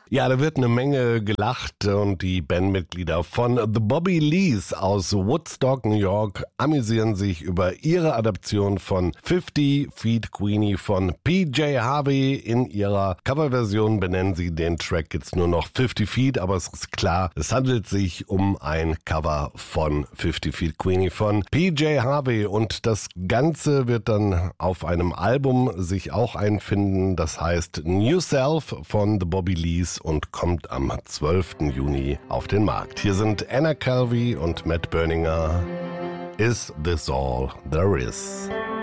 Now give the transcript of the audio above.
Ja, da wird eine Menge gelacht und die Bandmitglieder von The Bobby Lees aus Woodstock, New York, amüsieren sich über ihre Adaption von 50 Feet Queenie von PJ Harvey. In ihrer Coverversion benennen sie den Track jetzt nur noch 50 Feet, aber es ist klar, es handelt sich um ein Cover von 50 Feet Queenie von PJ Harvey und das Ganze wird dann auf einem Album sich auch einfinden, das heißt New Self von The Bobby Lees und kommt am 12. Juni auf den Markt. Hier sind Anna Calvi und Matt Berninger. Is This All There Is?